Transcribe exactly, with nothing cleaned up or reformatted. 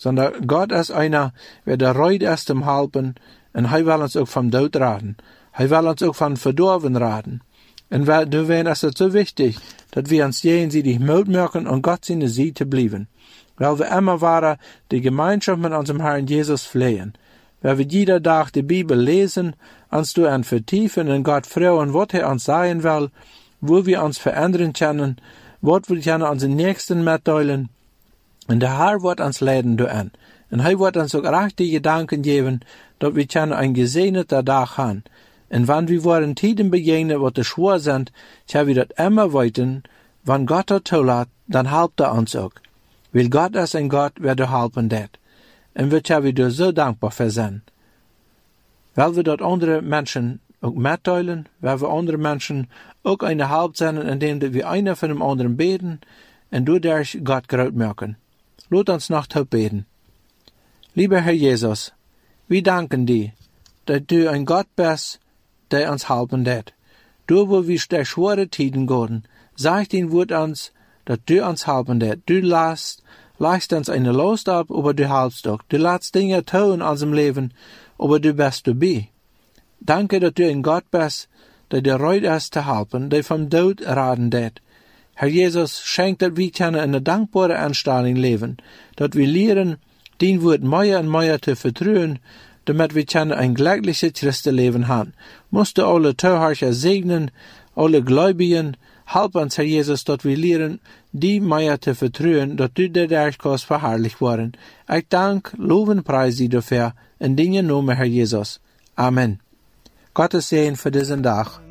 sondern Gott ist einer, wer der Reut ist zum Halpen, und er will uns auch vom Tod raten. Er will uns auch von Verdorben raten. Und deswegen ist es so wichtig, dass wir uns jenseitig Mut machen und Gott seine Seite bleiben. Weil wir immer weiter die Gemeinschaft mit unserem Herrn Jesus pflegen. Weil wir jeder Tag die Bibel lesen, uns durch vertiefen und Gott fragen, was er uns sagen will, wo wir uns verändern können, was wir können unseren Nächsten mitteilen. Und der Herr wird uns leiden durch. Und er wird uns auch rechte Gedanken geben, dass wir können ein gesegneter Tag haben. Und wenn wir wollen Tiden begegnen, wo die schwer sind, können wir das immer weiten, wenn Gott das zulässt, dann helpt er uns auch. Weil Gott ist ein Gott, wer du helfen wird. Und wir können wir so dankbar für sein. Weil wir dort andere Menschen auch mitteilen, weil wir andere Menschen auch eine Halb sein, indem wir einer von dem anderen beten, und dadurch Gott groß machen. Lasst uns noch beten. Lieber Herr Jesus, wir danken dir, dass du ein Gott bist, der uns helfen wird. Du, wo wir durch schwere Tiden gehen, sag dein Wort uns, dass du uns helfen wird. Du lässt, lässt uns eine Last ab, aber du helfst auch. Du lässt Dinge tun in unserem Leben, aber du bist dabei. Danke, dass du ein Gott bist, der dir reut ist zu helfen, der vom Tod raten wird. Herr Jesus, schenkt, dass wir können in einer dankbaren Anstellung leben, dass wir lernen, dein Wort mehr und mehr zu vertrauen, damit wir können ein glückliches Christenleben haben. Musst du alle Zuhörer segnen, alle Gläubigen, help uns, Herr Jesus, dass wir lernen, die mehr zu vertrauen, dass du der Durchkurs verherrlicht worden. Ich danke, loben, preise dir dafür, in deinem Namen, Herr Jesus. Amen. Gottes Segen für diesen Tag.